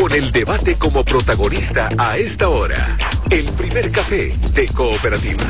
con el debate como protagonista a esta hora. El primer café de Cooperativa.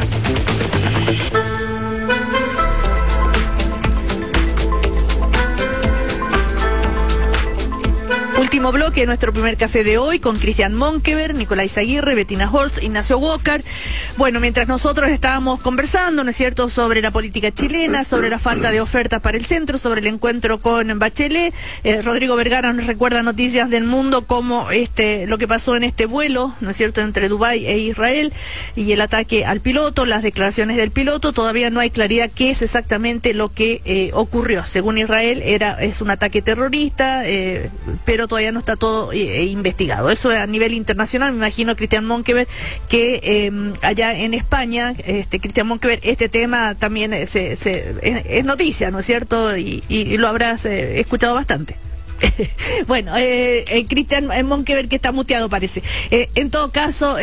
Último bloque de nuestro primer café de hoy con Cristian Monkeberg, Nicolás Aguirre, Bettina Horst, Ignacio Walker. Bueno, mientras nosotros estábamos conversando, ¿no es cierto?, sobre la política chilena, sobre la falta de ofertas para el centro, sobre el encuentro con Bachelet, Rodrigo Vergara nos recuerda Noticias del Mundo como lo que pasó en este vuelo, ¿no es cierto?, entre Dubái e Israel y el ataque al piloto, las declaraciones del piloto. Todavía no hay claridad qué es exactamente lo que ocurrió. Según Israel es un ataque terrorista, pero todavía no está todo investigado. Eso a nivel internacional. Me imagino, Cristian Monkeberg, que allá en España, Cristian Monkeberg, este tema también es noticia, ¿no es cierto? Y lo habrás escuchado bastante. Bueno, Cristian Monkeberg, que está muteado parece. En todo caso,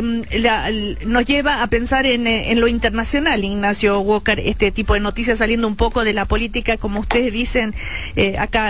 nos lleva a pensar en lo internacional, Ignacio Walker, este tipo de noticias saliendo un poco de la política, como ustedes dicen, acá,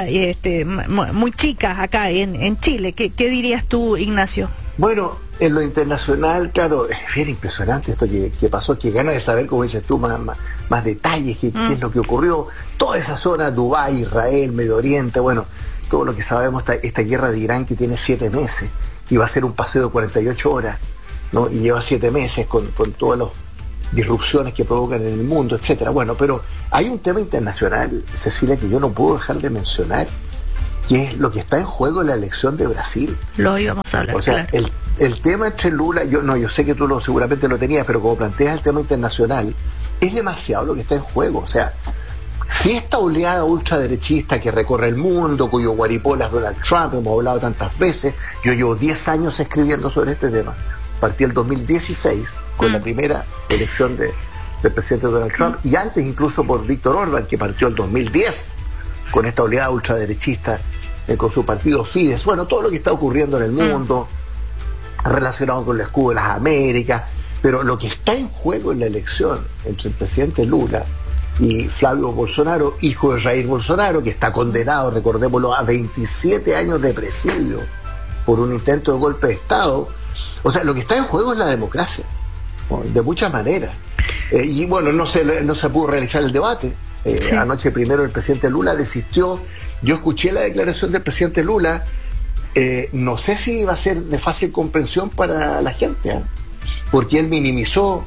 muy chicas acá en Chile. ¿Qué dirías tú, Ignacio? Bueno, en lo internacional, claro, es bien impresionante esto que pasó, que ganas de saber, como dices tú, más detalles, qué es lo que ocurrió. Toda esa zona, Dubái, Israel, Medio Oriente, bueno, todo lo que sabemos, esta guerra de Irán que tiene 7 meses, y va a ser un paseo de 48 horas, ¿no? Y lleva 7 meses con todas las disrupciones que provocan en el mundo, etcétera. Bueno, pero hay un tema internacional, Cecilia, que yo no puedo dejar de mencionar, que es lo que está en juego en la elección de Brasil. Lo íbamos a hablar, o sea, claro. El tema entre Lula, yo sé que tú seguramente lo tenías, pero como planteas el tema internacional, es demasiado lo que está en juego. O sea, si esta oleada ultraderechista que recorre el mundo, cuyo guaripola es Donald Trump, hemos hablado tantas veces, yo llevo 10 años escribiendo sobre este tema, partí el 2016 con la primera elección del presidente Donald Trump, y antes incluso por Víctor Orbán, que partió el 2010 con esta oleada ultraderechista, con su partido Fidesz. Bueno, todo lo que está ocurriendo en el mundo relacionado con el escudo de las Américas, pero lo que está en juego en la elección entre el presidente Lula y Flavio Bolsonaro, hijo de Jair Bolsonaro, que está condenado, recordémoslo, a 27 años de presidio por un intento de golpe de Estado. O sea, lo que está en juego es la democracia, ¿no? De muchas maneras. Y bueno, no se pudo realizar el debate. Sí. Anoche primero el presidente Lula desistió. Yo escuché la declaración del presidente Lula. No sé si va a ser de fácil comprensión para la gente, porque él minimizó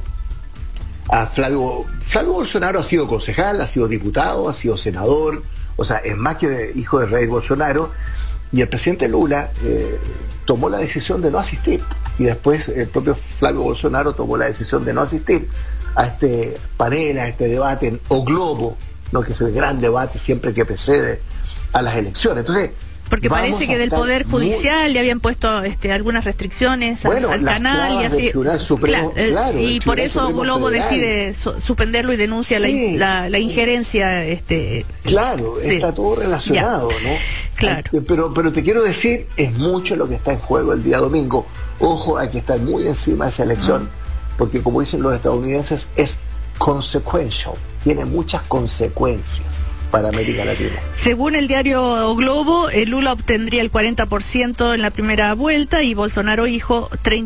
a Flavio Bolsonaro. Ha sido concejal, ha sido diputado, ha sido senador, o sea, es más que hijo de Jair Bolsonaro. Y el presidente Lula tomó la decisión de no asistir, y después el propio Flavio Bolsonaro tomó la decisión de no asistir a este panel, a este debate en O Globo, ¿no?, que es el gran debate siempre que precede a las elecciones. Entonces, porque parece que del Poder Judicial le habían puesto algunas restricciones al canal y así. Supremo, claro, y por eso Globo Federal decide suspenderlo y denuncia la injerencia. Claro, sí. Está todo relacionado, ya, ¿no? Claro. Pero te quiero decir, es mucho lo que está en juego el día domingo. Ojo, hay que estar muy encima de esa elección, porque como dicen los estadounidenses, es consequential, tiene muchas consecuencias para América Latina. Según el diario O Globo, Lula obtendría el 40% en la primera vuelta y Bolsonaro hijo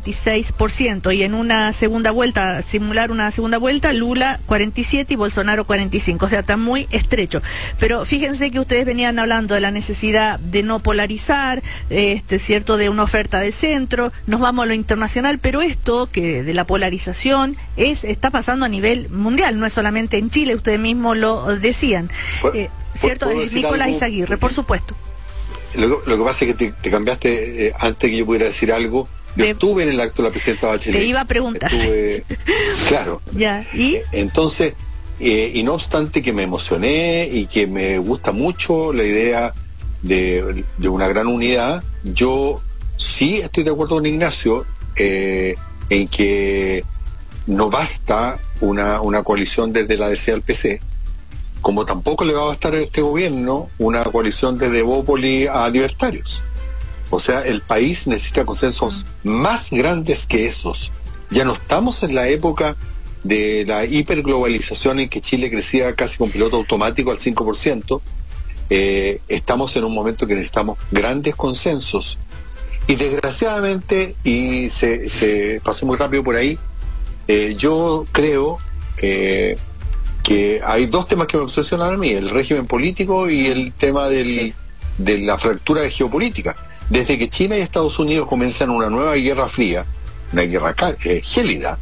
36%, y en una segunda vuelta, simular una segunda vuelta, Lula 47 y Bolsonaro 45, o sea, está muy estrecho. Pero fíjense que ustedes venían hablando de la necesidad de no polarizar, cierto, de una oferta de centro, nos vamos a lo internacional, pero esto que de la polarización está pasando a nivel mundial, no es solamente en Chile, ustedes mismos lo decían. ¿Cierto? Nicolás Aguirre, por supuesto. Lo que pasa es que te cambiaste antes que yo pudiera decir algo. Yo estuve en el acto de la presidenta Bachelet. Te iba a preguntar. Claro. Ya, ¿y? Entonces, y no obstante que me emocioné y que me gusta mucho la idea de una gran unidad, yo sí estoy de acuerdo con Ignacio en que no basta una coalición desde la DC al PC, como tampoco le va a bastar a este gobierno una coalición desde Bópoli a libertarios. O sea, el país necesita consensos más grandes que esos. Ya no estamos en la época de la hiperglobalización en que Chile crecía casi con piloto automático al 5%. Estamos en un momento que necesitamos grandes consensos. Y desgraciadamente, y se pasó muy rápido por ahí, yo creo que hay dos temas que me obsesionan a mí, el régimen político y el tema de la fractura geopolítica. Desde que China y Estados Unidos comienzan una nueva guerra fría, una guerra gélida,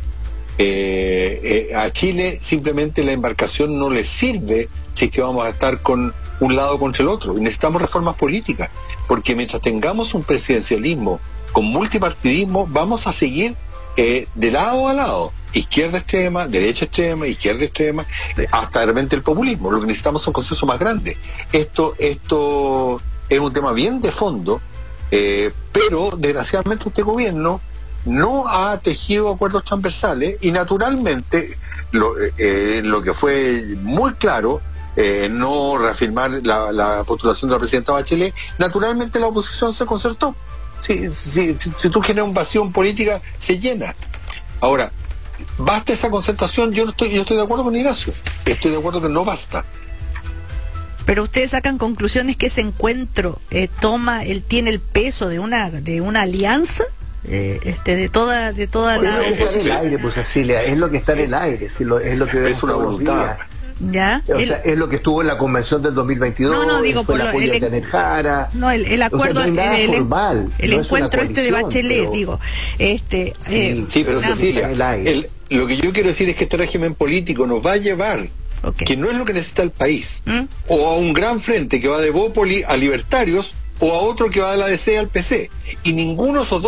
a Chile simplemente la embarcación no le sirve si es que vamos a estar con un lado contra el otro. Y necesitamos reformas políticas, porque mientras tengamos un presidencialismo con multipartidismo, vamos a seguir de lado a lado, izquierda extrema, derecha extrema, izquierda extrema, hasta de repente el populismo. Lo que necesitamos son consensos más grandes. Esto es un tema bien de fondo, pero desgraciadamente este gobierno no ha tejido acuerdos transversales y naturalmente lo que fue muy claro, no reafirmar la postulación de la presidenta Bachelet, naturalmente la oposición se concertó. Si tú generas una pasión política, se llena. Ahora, ¿basta esa concertación? Yo estoy de acuerdo con Ignacio. Estoy de acuerdo que no basta. Pero ustedes sacan conclusiones que ese encuentro tiene el peso de una alianza, de toda la oposición. Es el aire, pues, Cecilia, es lo que está en el aire, es lo que vemos es una todos los voluntad. días. ¿Ya? O sea, es lo que estuvo en la convención del 2022, no, digo, fue el apoyo de Janet Jara. No, el acuerdo, o sea, no hay nada formal, el no encuentro es una de Bachelet, pero, digo. Sí, pero Cecilia, lo que yo quiero decir es que este régimen político nos va a llevar, que no es lo que necesita el país, o a un gran frente que va de Bópoli a libertarios, o a otro que va de la DC al PC. Y ninguno de esos dos